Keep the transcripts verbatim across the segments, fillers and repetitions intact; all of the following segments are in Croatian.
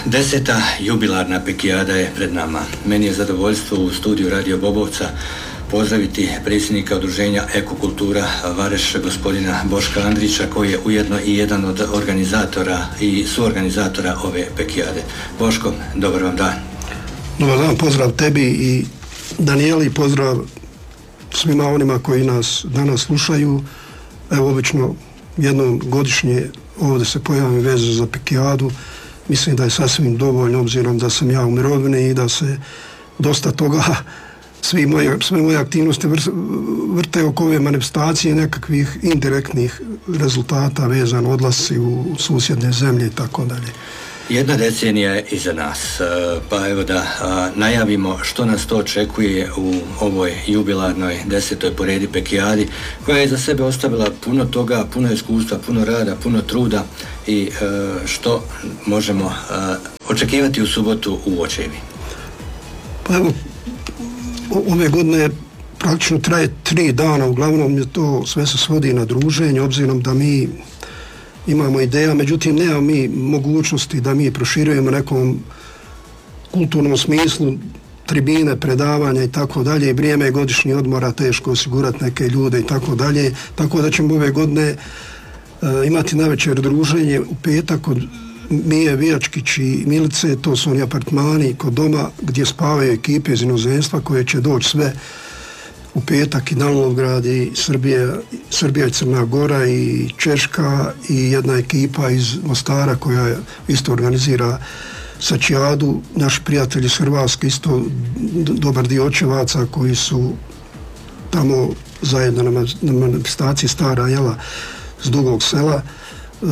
Deseta jubilarna Pekijada je pred nama. Meni je zadovoljstvo u studiju Radio Bobovca pozdraviti predsjednika udruženja Ekokultura Vareš, gospodina Boška Andrića, koji je ujedno i jedan od organizatora i suorganizatora ove Pekijade. Boško, dobar vam dan. Dobar dan, pozdrav tebi i Danijeli, pozdrav svima onima koji nas danas slušaju. Evo, obično jednom godišnje ovdje se pojavim vezano za Pekijadu. Mislim da je sasvim dovoljno, obzirom da sam ja u mirovini i da se dosta toga, svi moje, sve moje aktivnosti vrte oko ove manifestacije, nekakvih indirektnih rezultata vezano odlasci u susjedne zemlje i tako dalje. Jedna decenija je iza nas, pa evo da najavimo što nas to očekuje u ovoj jubilarnoj desetoj po redu Pekijadi, koja je za sebe ostavila puno toga, puno iskustva, puno rada, puno truda i što možemo očekivati u subotu u Očevi. Pa evo, ove godine praktično traje tri dana, uglavnom je to sve se svodi na druženje, obzirom da mi imamo ideja, međutim nemamo mi mogućnosti da mi proširujemo nekom kulturnom smislu tribine, predavanja i tako dalje. Vrijeme je godišnji odmora, teško osigurati neke ljude i tako dalje. Tako da ćemo ove godine e, imati navečer druženje u petak kod Mije Vijačkić i Milice, to su oni apartmani kod doma gdje spavaju ekipe iz inozemstva koje će doći sve u petak i Nalovgrad i Srbija, Srbija i Crna Gora i Češka i jedna ekipa iz Mostara koja isto organizira Sačijadu, naši prijatelji iz Hrvatske, isto dobar dio očevaca koji su tamo zajedno na manifestaciji Stara Jela s Dugog Sela. E,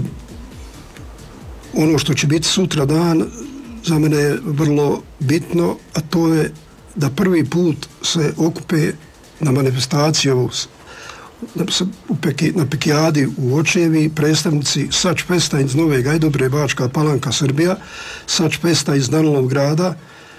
ono što će biti sutra dan za mene je vrlo bitno, a to je da prvi put se okupe na manifestaciju na Pekijadi u Očevi predstavnici Sačfesta iz Nove Gajdobre, Bačka Palanka, Srbija, Sačfesta iz Nalovgrada,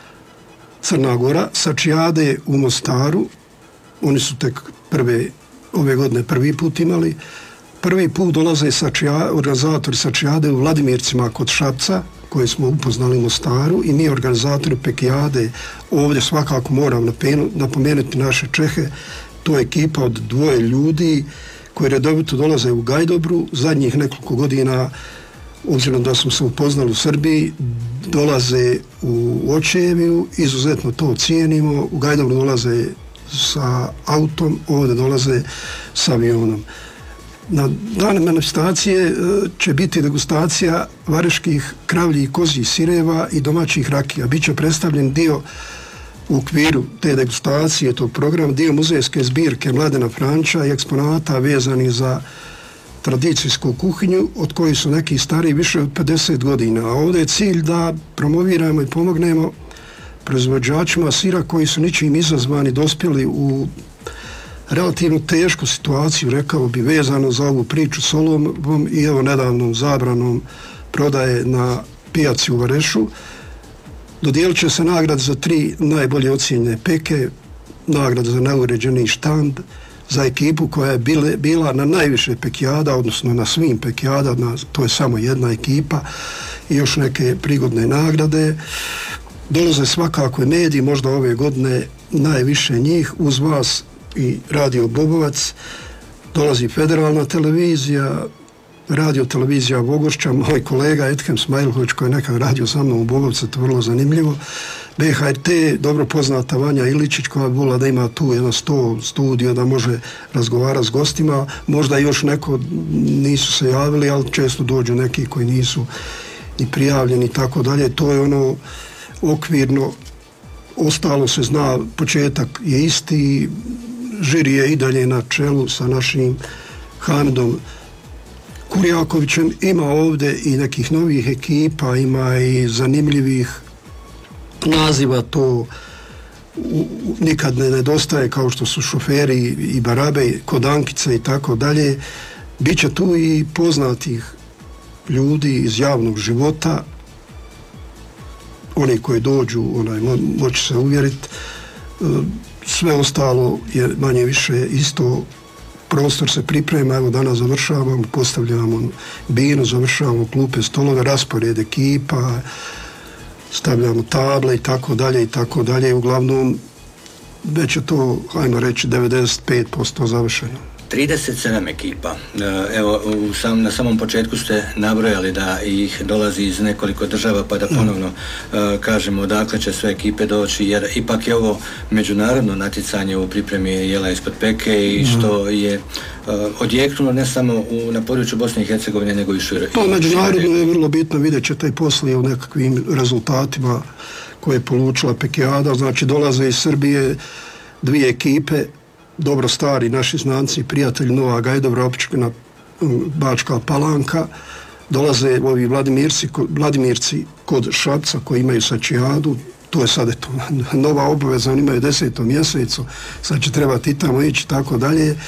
Crna Gora, Sačijade u Mostaru, oni su tek prve, ove godine prvi put imali, prvi put dolaze Sačija, organizatori Sačijade u Vladimircima kod Šapca, koje smo upoznali u Mostaru, i mi organizatori Pekijade ovdje svakako moram napomenuti naše Čehe. To je ekipa od dvoje ljudi koji redovito dolaze u Gajdobru. Zadnjih nekoliko godina, obzirom da smo se upoznali u Srbiji, dolaze u Očeviju, izuzetno to cijenimo. U Gajdobru dolaze sa autom, ovdje dolaze s avionom. Na dan manifestacije će biti degustacija vareških kravljih i kozjih sireva i domaćih rakija. Biće predstavljen dio u okviru te degustacije, tog programa, dio muzejske zbirke Mladena Franča i eksponata vezani za tradicijsku kuhinju, od kojih su neki stariji više od pedeset godina. A ovdje je cilj da promoviramo i pomognemo proizvođačima sira koji su ničim izazvani dospjeli u relativno tešku situaciju, rekao bi, vezano za ovu priču s olovom i evo nedavnom zabranom prodaje na pijaci u Varešu. Dodijelit će se nagrad za tri najbolje ocijenjene peke, nagrad za najuređeniji štand, za ekipu koja je bile, bila na najviše Pekijada, odnosno na svim Pekijada, to je samo jedna ekipa, i još neke prigodne nagrade. Dolaze svakako i mediji, možda ove godine najviše njih, uz vas i Radio Bobovac, dolazi Federalna televizija, Radio televizija Vogošća, moj kolega Ethem Smajlhović koji je nekad radio sa mnom u Bobovcu, to je vrlo zanimljivo, B H R T, dobro poznata Vanja Iličić koja je volila da ima tu jedno sto studio da može razgovarati s gostima, možda još neko nisu se javili, ali često dođu neki koji nisu ni prijavljeni i tako dalje. To je ono okvirno, ostalo se zna, početak je isti, žiri je i dalje na čelu sa našim Hamidom Kurjakovićem. Ima ovdje i nekih novih ekipa, ima i zanimljivih naziva, to nikad ne nedostaje, kao što su Šoferi i Barabe, Kodankice i tako dalje. Biće tu i poznatih ljudi iz javnog života, oni koji dođu, onaj, mo, moći se uvjeriti. Sve ostalo je manje više isto prostor se priprema, evo danas završavamo, postavljamo binu, završavamo klupe, stolove, raspored ekipa, stavljamo table i tako dalje i tako dalje. Uglavnom, već je to, hajmo reći, devedeset pet posto završeno. trideset sedam ekipa. Evo, u sam, na samom početku ste nabrojali da ih dolazi iz nekoliko država, pa da ponovno uh, kažemo odakle će sve ekipe doći, jer ipak je ovo međunarodno natjecanje u pripremi jela ispod peke i što je uh, odjeknulo ne samo u, na području Bosne i Hercegovine, nego i šire. To međunarodno je vrlo bitno, vidjet ćete i poslije u nekakvim rezultatima koje je polučila Pekijada. Znači, dolaze iz Srbije dvije ekipe, dobro stari naši znanci, prijatelji, Nova Gajdobra, Općina Bačka Palanka, dolaze ovi Vladimirci, Vladimirci kod Šapca koji imaju sačijadu, to je sad eto, nova obaveza, oni imaju desetom mjesecu, sad će trebati i tamo ići, tako dalje. E,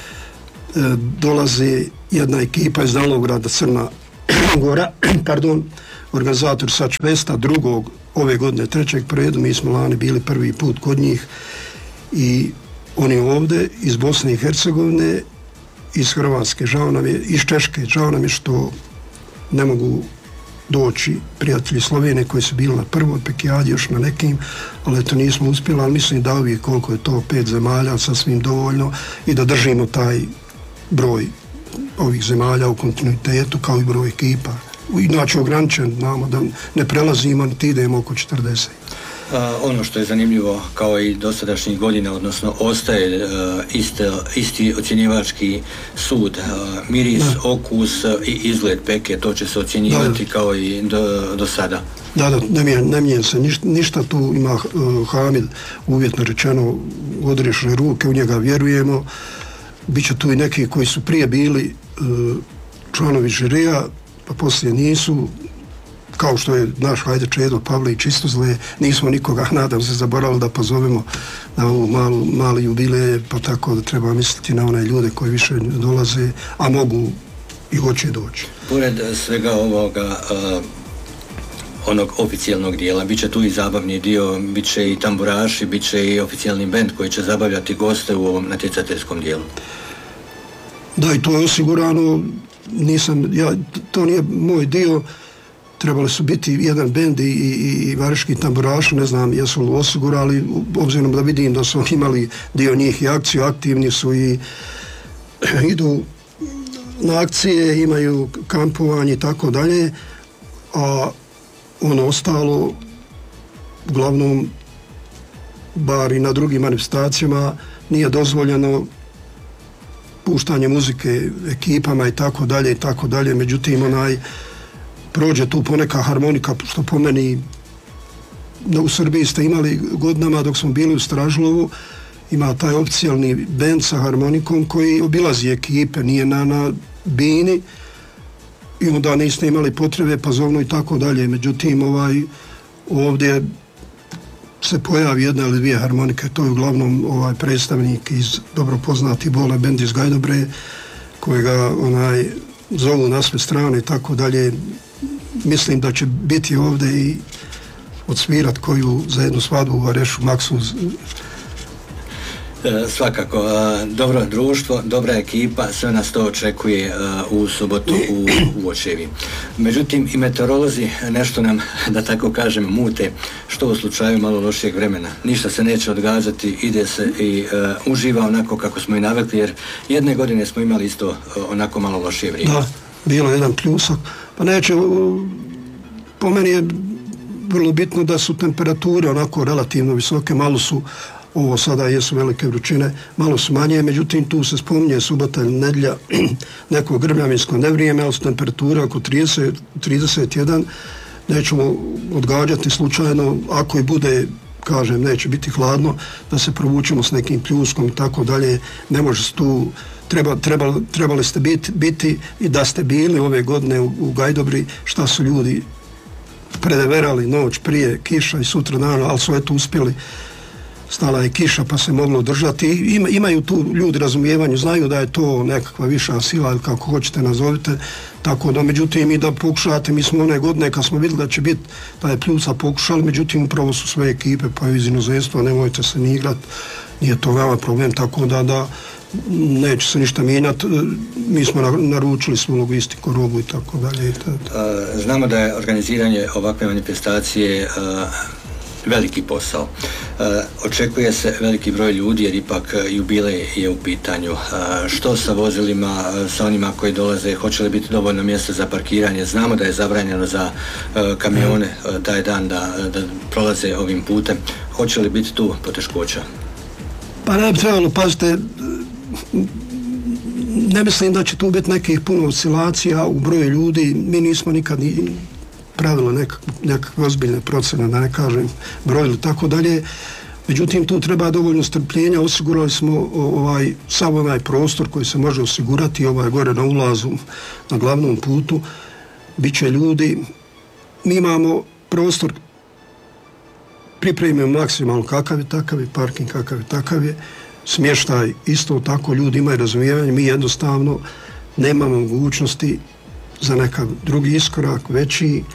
dolaze jedna ekipa iz Dalovgrada, Crna Gora, pardon, organizator Sač Festa, drugog ove godine, trećeg po redu, mi smo lani bili prvi put kod njih i oni ovdje iz Bosne i Hercegovine, iz Hrvatske, žao nam je, iz Češke, žao nam je što ne mogu doći prijatelji Slovenije koji su bili na prvoj Pekijadi, još na nekim, ali eto nismo uspjeli, ali mislim da uvijek koliko je to pet zemalja, sasvim dovoljno i da držimo taj broj ovih zemalja u kontinuitetu kao i broj ekipa. Inače ograničen, znamo da ne prelazimo, niti idemo oko četrdeset. Uh, ono što je zanimljivo kao i dosadašnjih godina, odnosno ostaje uh, isti, isti ocjenjivački sud, uh, miris, da. Okus uh, i izgled peke, to će se ocjenjivati da, kao i do, do sada. Da, da, ne mijenja, ne mijenja se ništa, ništa tu ima uh, Hamid uvjetno rečeno odriješene ruke, u njega vjerujemo. Biće tu i neki koji su prije bili uh, članovi žirija, pa poslije nisu, kao što je naš hajde Čedo Pavlić isto zle, nismo nikoga, nadam se, zaboravili da pozovemo na ovu malu, mali jubileje, pa tako da treba misliti na one ljude koji više dolaze, a mogu i hoće doći. Pored svega ovoga uh, onog oficijalnog dijela, bit će tu i zabavni dio, bit će i tamburaši, bit će i oficijalni bend koji će zabavljati goste u ovom natjecateljskom dijelu. Da, i to je osigurano, nisam, ja, to nije moj dio, trebali su biti jedan bend i, i, i variški tamburaši, ne znam jesu li osigurali, obzirom da vidim da su imali dio njih i akciju, aktivni su i idu na akcije, imaju kampovanje i tako dalje, a ono ostalo, uglavnom, bar i na drugim manifestacijama, nije dozvoljeno puštanje muzike ekipama i tako dalje i tako dalje, međutim onaj prođe tu poneka harmonika, što po meni u Srbiji ste imali godinama dok smo bili u Stražlovu, ima taj oficijalni bend sa harmonikom koji obilazi ekipe, nije na, na bini i onda niste imali potrebe pa zovno i tako dalje, međutim ovaj ovdje se pojavi jedna ili dvije harmonike, to je uglavnom ovaj predstavnik iz dobro poznati Bole bend iz Gajdobre kojega onaj zovu na sve strane i tako dalje. Mislim da će biti ovdje i odsvirat koju za jednu svadbu u Varešu Maksu. E, svakako, a, dobro društvo, dobra ekipa, sve nas to očekuje a, u subotu u, u Očevi. Međutim, i meteorolozi nešto nam, da tako kažem, mute, što u slučaju malo lošijeg vremena. Ništa se neće odgađati, ide se i a, uživa onako kako smo i navikli, jer jedne godine smo imali isto a, onako malo lošije vrijeme. Da, bilo jedan pljusak. Pa neće, po meni je vrlo bitno da su temperature onako relativno visoke, malo su, ovo sada jesu velike vrućine, malo su manje, međutim tu se spominje subota ili nedjelja, neko grmljavinsko nevrijeme, ali su temperature oko trideset, trideset jedan, nećemo odgađati slučajno, ako i bude, kažem, neće biti hladno, da se provučemo s nekim pljuskom i tako dalje, ne može se tu, treba, treba, trebali ste biti, biti i da ste bili ove godine u, u Gajdobri, šta su ljudi predeverali noć prije kiša i sutra dana, ali su eto uspjeli stala je kiša pa se moglo držati. Ima, imaju tu ljudi razumijevanje, znaju da je to nekakva viša sila ili kako hoćete nazovite, tako da međutim i da pokušate, mi smo one godine kad smo vidjeli da će biti taj pljuca pokušali, međutim upravo su sve ekipe pa iz inozemstva, nemojte se ni igrat, nije to veoma problem, tako da da neće se ništa mijenjati, mi smo naručili svu logistiku, robu i tako dalje. Znamo da je organiziranje ovakve manifestacije veliki posao. Očekuje se veliki broj ljudi jer ipak jubilej je u pitanju. Što sa vozilima, sa onima koji dolaze, hoće li biti dovoljno mjesta za parkiranje? Znamo da je zabranjeno za kamione taj dan da, da prolaze ovim putem. Hoće li biti tu poteškoća? Pa ne bi trebalo, pazite, ne mislim da će tu biti nekih puno oscilacija u broju ljudi. Mi nismo nikad ni pravilo nekakve nekak ozbiljne procene, da ne kažem broj ili tako dalje. Međutim, tu treba dovoljno strpljenja. Osigurali smo ovaj, sav onaj prostor koji se može osigurati, ovaj gore na ulazu na glavnom putu. Biće ljudi. Mi imamo prostor pripremimo maksimalno kakav je takav je, parking kakav je takav je, smještaj isto tako, ljudi imaju razumijevanje, mi jednostavno nemamo mogućnosti za nekav drugi iskorak, veći,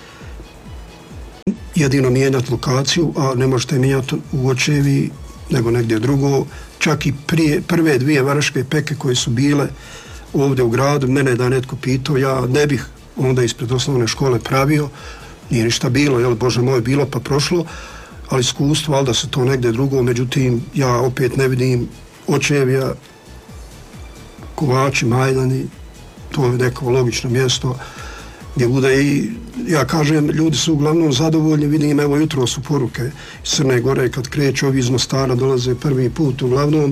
jedino mijenjati lokaciju, a ne možete mijenjati u Očevi nego negdje drugo. Čak i prije, prve dvije Varaške peke koje su bile ovdje u gradu, mene da netko pitao, ja ne bih onda ispred osnovne škole pravio, nije ništa bilo, jel, Bože moj, bilo pa prošlo, ali iskustvo, ali da se to negdje drugo, međutim, ja opet ne vidim Očevija, Kovači, Majdani, to je neko logično mjesto gdje bude i, ja kažem, ljudi su uglavnom zadovoljni, vidim, evo jutro su poruke iz Crne Gore, kad kreću ovi iz Mostara, dolaze prvi put, uglavnom,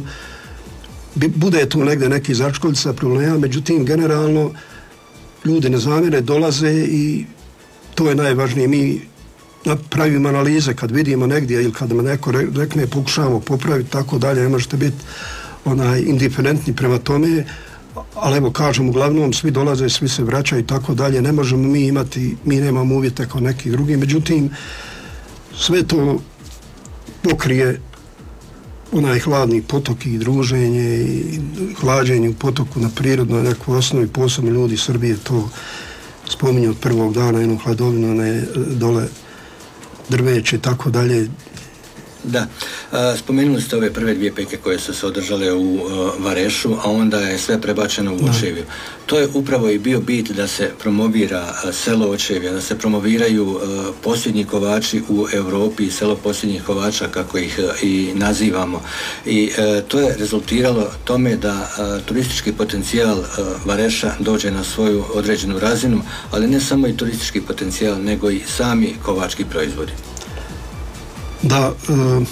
bude tu negdje neki začkoljica problema, međutim, generalno, ljudi ne zamjere, dolaze i to je najvažnije. Mi pravimo analize kad vidimo negdje ili kad me neko rekne pokušavamo popraviti, tako dalje, ne možete biti onaj indiferentni prema tome, ali evo kažem, uglavnom svi dolaze, svi se vraćaju i tako dalje, ne možemo mi imati, mi nemamo uvjete kao neki drugi, međutim sve to pokrije onaj hladni potok i druženje i hlađenje u potoku na prirodnoj nekoj osnovi, posebno ljudi Srbije to spominju od prvog dana, jednu hladovinu, ne dole drveće i tako dalje. Da, spomenuli ste ove prve dvije peke koje su se održale u Varešu, a onda je sve prebačeno u Očeviju. To je upravo i bio bit da se promovira selo Očevija, da se promoviraju posljednji kovači u Europi, selo posljednjih kovača, kako ih i nazivamo. I to je rezultiralo tome da turistički potencijal Vareša dođe na svoju određenu razinu, ali ne samo i turistički potencijal, nego i sami kovački proizvodi. Da, e,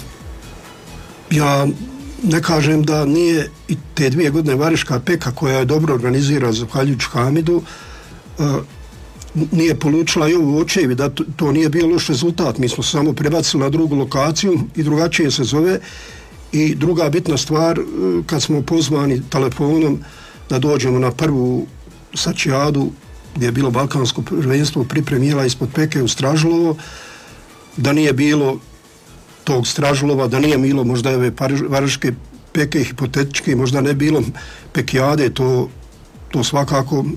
ja ne kažem da nije i te dvije godine Vareška peka koja je dobro organizirana zahvaljujući Hamidu, e, nije polučila i ovu Očevi, da to, to nije bio loš rezultat. Mi smo se samo prebacili na drugu lokaciju i drugačije se zove. I druga bitna stvar, kad smo pozvani telefonom da dođemo na prvu sačijadu gdje je bilo balkansko prvenstvo, pripremila ispod peke u Stražlovo, da nije bilo tog Stražlova, da nije bilo možda ove Varaške peke hipotetičke, možda ne bilo pekijade, to, to svakako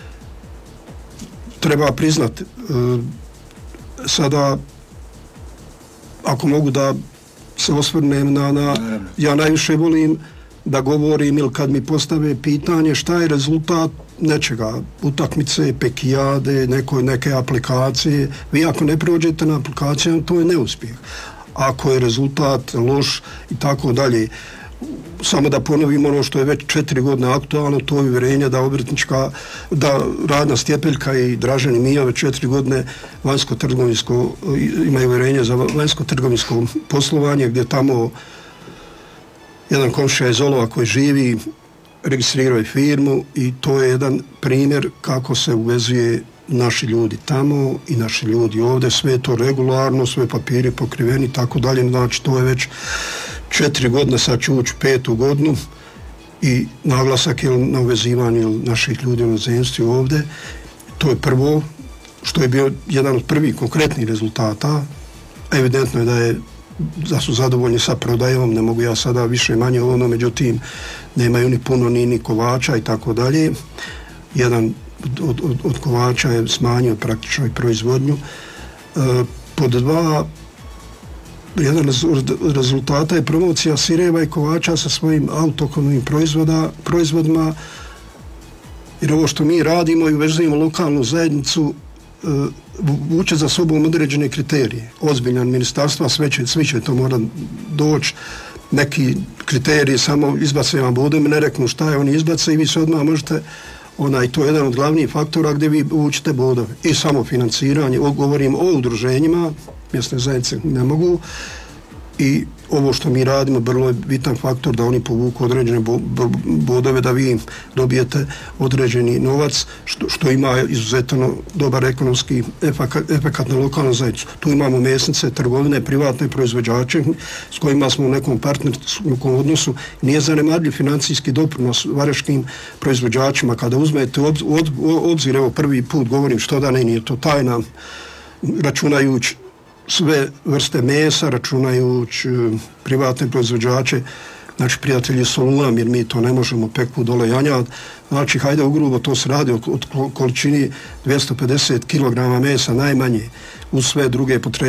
treba priznati. E, sada, ako mogu da se osvrnem na, na ja najviše volim da govorim ili kad mi postave pitanje šta je rezultat nečega, utakmice, pekijade, neko, neke aplikacije. Vi ako ne prođete na aplikacijama, to je neuspjeh. Ako je rezultat loš i tako dalje. Samo da ponovim ono što je već četiri godine aktualno, to je uvjerenje da obrtnička, da Radna Stjepeljka i Dražen i Mija već četiri godine vanjsko-trgovinsko, imaju uvjerenje za vanjsko-trgovinsko poslovanje, gdje tamo jedan komšija iz Olova koji živi, registrirao je firmu i to je jedan primjer kako se uvezuje naši ljudi tamo i naši ljudi ovdje, sve je to regularno, sve papiri pokriveni i tako dalje, znači to je već četiri godine, sad ću ući petu godinu i naglasak je na uvezivanju naših ljudi u inozemstvu ovdje. To je prvo, što je bio jedan od prvih konkretnih rezultata. Evidentno je da je da su zadovoljni sa prodajom, ne mogu ja sada više manje ono, međutim nemaju ni puno ni, ni kovača i tako dalje. Jedan od, od, od kovača je smanjio praktično i proizvodnju. E, pod dva, jedan od rezultata je promocija sireva i kovača sa svojim autohtonim proizvoda, proizvodima, jer ovo što mi radimo i uvezujemo lokalnu zajednicu e, vuče za sobom određene kriterije. Ozbiljan ministarstva, sve će, svi će to mora doći. Neki kriteriji samo izbace vam bodom, ne reknu šta je, oni izbace i vi se odmah možete, onaj, to je jedan od glavnih faktora gdje vi učite bodove. I samo financiranje, govorim o udruženjima, mjesne zajednice ne mogu, i ovo što mi radimo, vrlo je bitan faktor da oni povuku određene bodove, da vi dobijete određeni novac, što, što ima izuzetno dobar ekonomski efekat na lokalnu zajednicu. Tu imamo mesnice, trgovine, privatne proizvođače s kojima smo u nekom partnerskom odnosu. Nije zanemarljiv financijski doprinos varaškim proizvođačima. Kada uzmete od, od, obzir, evo prvi put govorim što da ne, nije to tajna, računajući sve vrste mesa, računajući privatne proizvođače, znači prijatelji Solulam, jer mi to ne možemo pekvu dole janjad. Znači, hajde ugrubo, to se radi od količini dvjesto pedeset kilograma mesa najmanje, uz sve druge potrebe